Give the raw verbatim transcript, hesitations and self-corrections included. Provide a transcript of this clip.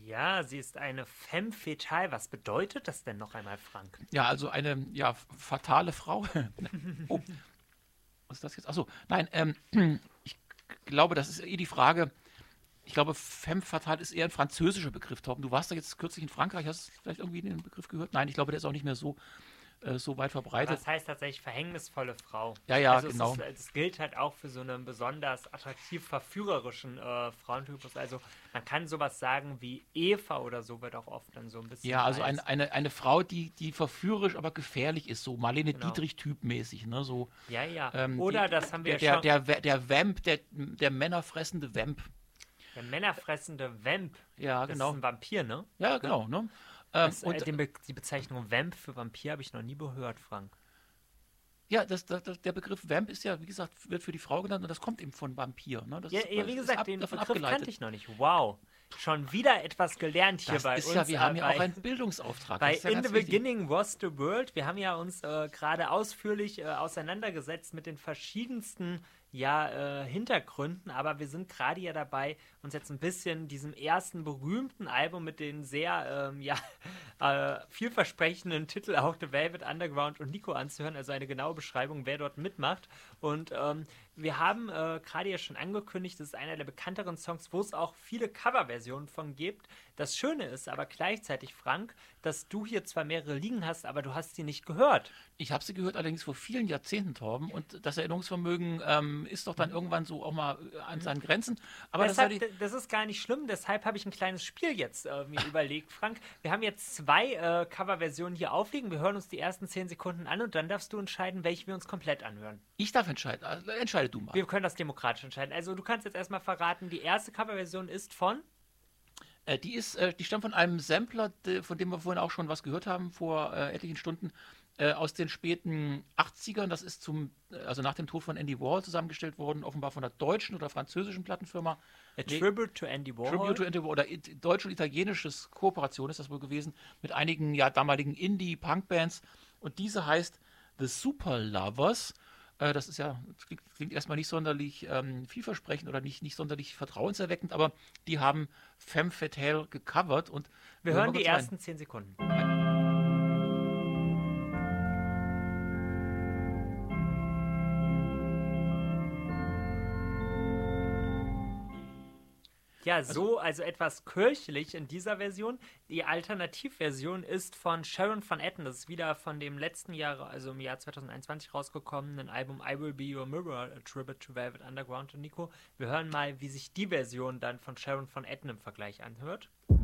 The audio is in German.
Ja, sie ist eine femme fatale. Was bedeutet das denn noch einmal, Frank? Ja, also eine ja, fatale Frau. Oh, was ist das jetzt? Achso, nein, ähm, ich glaube, das ist eh die Frage. Ich glaube, femme fatale ist eher ein französischer Begriff, Torben. Du warst da jetzt kürzlich in Frankreich, hast du vielleicht irgendwie den Begriff gehört? Nein, ich glaube, der ist auch nicht mehr so, äh, so weit Aber verbreitet. es heißt tatsächlich verhängnisvolle Frau. Ja, ja, Also es genau. ist, es gilt halt auch für so einen besonders attraktiv verführerischen äh, Frauentypus. Also man kann sowas sagen wie Eva oder so, wird auch oft dann so ein bisschen Ja, also ein, als, eine, eine Frau, die, die verführerisch, aber gefährlich ist, so Marlene genau. Dietrich-Typ mäßig, ne? So, Ja, ja. ähm, die, Oder das haben wir der, ja der, schon, der, der Vamp, der, der männerfressende Vamp. der männerfressende Vamp. Ja, Das ist genau. ein Vampir, ne? Ja, Ja. genau, ne? Ähm, Das, äh, und den Be die Bezeichnung Vamp für Vampir habe ich noch nie gehört, Frank. ja, das, das, das, der Begriff Vamp ist ja, wie gesagt, wird für die Frau genannt und das kommt eben von Vampir, ne? Das Ja, ist, ja, wie ist gesagt, ab, den davon Begriff kannte abgeleitet. ich noch nicht. Wow. Schon wieder etwas gelernt hier Das bei ist ja, uns, wir äh, haben ja auch bei, einen Bildungsauftrag, das bei ist ja In the ganz wichtig. Beginning Was the World. Wir haben ja uns äh, gerade ausführlich äh, auseinandergesetzt mit den verschiedensten ja, äh, Hintergründen, aber wir sind gerade ja dabei, uns jetzt ein bisschen diesem ersten berühmten Album mit den sehr ähm, ja, äh, vielversprechenden Titel auch The Velvet Underground und Nico anzuhören, also eine genaue Beschreibung, wer dort mitmacht. Und ähm, wir haben äh, gerade ja schon angekündigt, das ist einer der bekannteren Songs, wo es auch viele Coverversionen von gibt. Das Schöne ist aber gleichzeitig, Frank, dass du hier zwar mehrere liegen hast, aber du hast sie nicht gehört. Ich habe sie gehört allerdings vor vielen Jahrzehnten, Torben, und das Erinnerungsvermögen ähm, ist doch dann Mhm. irgendwann so auch mal äh, an Mhm. seinen Grenzen. Aber das Deshalb, werde ich. d- das ist gar nicht schlimm, deshalb habe ich ein kleines Spiel jetzt äh, mir überlegt, Frank. Wir haben jetzt zwei äh, Coverversionen hier aufliegen. Wir hören uns die ersten zehn Sekunden an und dann darfst du entscheiden, welche wir uns komplett anhören. Ich darf entscheiden. Also, entscheide du mal. Wir können das demokratisch entscheiden. Also du kannst jetzt erstmal verraten, die erste Coverversion ist von. Äh, die ist, äh, die stammt von einem Sampler, de, von dem wir vorhin auch schon was gehört haben, vor äh, etlichen Stunden, äh, aus den späten achtzigern. Das ist zum, äh, also nach dem Tod von Andy Warhol zusammengestellt worden, offenbar von der deutschen oder französischen Plattenfirma. A Nee, Tribute to Andy Tribute Warhol. to Andy Warhol oder it, deutsch und italienisches Kooperation ist das wohl gewesen, mit einigen ja damaligen Indie-Punk-Bands. Und diese heißt The Super Lovers. Äh, das ist ja, das klingt, klingt erstmal nicht sonderlich ähm, vielversprechend oder nicht, nicht sonderlich vertrauenserweckend, aber die haben Femme Fatale gecovert und Wir hören hören mal die kurz rein. ersten zehn Sekunden. Ja, Also, so, also etwas kirchlich in dieser Version. Die Alternativversion ist von Sharon Van Etten. Das ist wieder von dem letzten Jahr, also im Jahr zwanzig einundzwanzig rausgekommenen Album I Will Be Your Mirror, a Tribute to Velvet Underground und Nico. Wir hören mal, wie sich die Version dann von Sharon Van Etten im Vergleich anhört.